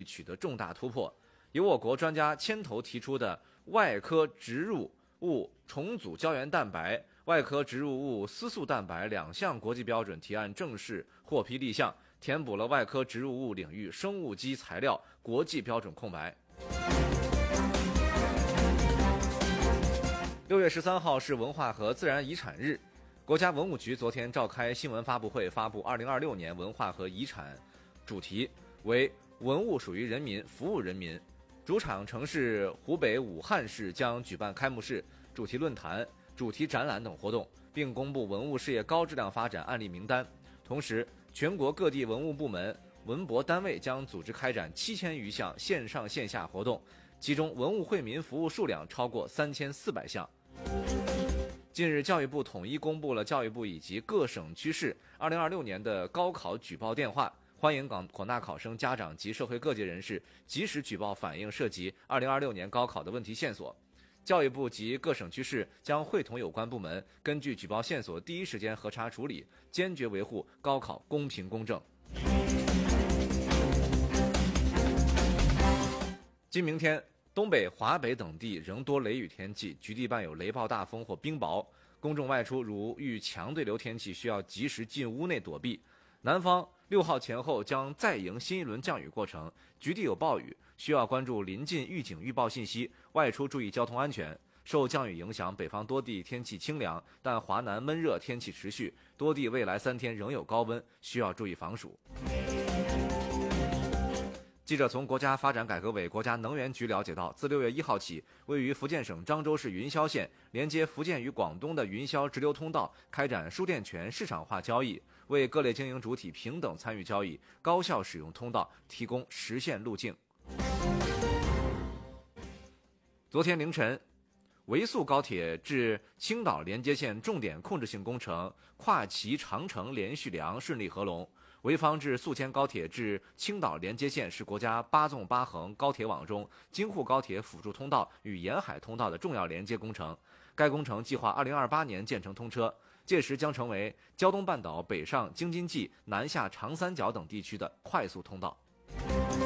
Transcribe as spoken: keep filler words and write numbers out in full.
取得重大突破。由我国专家牵头提出的外科植入物重组胶原蛋白、外科植入物丝素蛋白两项国际标准提案正式获批立项，填补了外科植入物领域生物基材料国际标准空白。六月十三号是文化和自然遗产日，国家文物局昨天召开新闻发布会，发布二零二六年文化和遗产主题为文物属于人民，服务人民。主场城市湖北武汉市将举办开幕式、主题论坛、主题展览等活动，并公布文物事业高质量发展案例名单。同时，全国各地文物部门、文博单位将组织开展七千余项线上线下活动，其中文物惠民服务数量超过三千四百项。近日，教育部统一公布了教育部以及各省区市二零二六年的高考举报电话，欢迎广广大考生、家长及社会各界人士及时举报反映涉及二零二六年高考的问题线索。教育部及各省区市将会同有关部门，根据举报线索第一时间核查处理，坚决维护高考公平公正。今明天，东北、华北等地仍多雷雨天气，局地伴有雷暴大风或冰雹。公众外出如遇强对流天气，需要及时进屋内躲避。南方六号前后将再迎新一轮降雨过程，局地有暴雨，需要关注临近预警预报信息，外出注意交通安全。受降雨影响，北方多地天气清凉，但华南闷热天气持续，多地未来三天仍有高温，需要注意防暑。记者从国家发展改革委国家能源局了解到，自六月一号起，位于福建省漳州市云霄县连接福建与广东的云霄直流通道开展输电权市场化交易，为各类经营主体平等参与交易、高效使用通道提供实现路径。昨天凌晨，维速高铁至青岛连接线重点控制性工程跨齐长城连续梁顺利合龙。潍坊至宿迁高铁至青岛连接线是国家八纵八横高铁网中京沪高铁辅助通道与沿海通道的重要连接工程。该工程计划二零二八年建成通车，届时将成为胶东半岛北上京津冀、南下长三角等地区的快速通道。